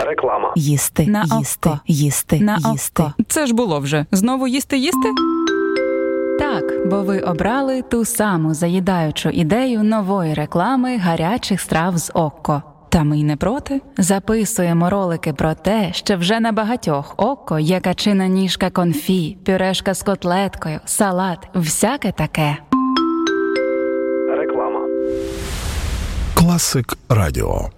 Реклама. Їсти, На їсти, око. їсти, На їсти. око. Це ж було вже. Знову їсти? Так, бо ви обрали ту саму заїдаючу ідею нової реклами гарячих страв з Окко. Та ми й не проти. Записуємо ролики про те, що вже на багатьох Окко є качина ніжка конфі, пюрешка з котлеткою, салат, всяке таке. Реклама. Класик Радіо.